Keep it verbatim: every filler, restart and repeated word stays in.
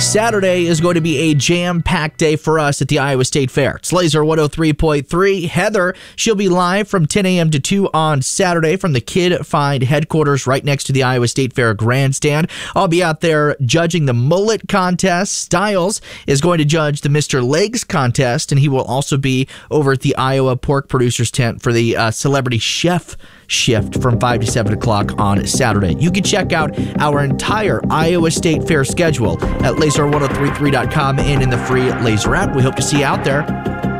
Saturday is going to be a jam-packed day for us at the Iowa State Fair. It's Laser one oh three point three. Heather, she'll be live from ten a.m. to two on Saturday from the Kid Find headquarters right next to the Iowa State Fair grandstand. I'll be out there judging the mullet contest. Styles is going to judge the Mister Legs contest, and he will also be over at the Iowa Pork Producers tent for the uh, Celebrity Chef shift from five to seven o'clock on Saturday. You can check out our entire Iowa State Fair schedule at laser ten thirty-three dot com and in the free Laser app. We hope to see you out there.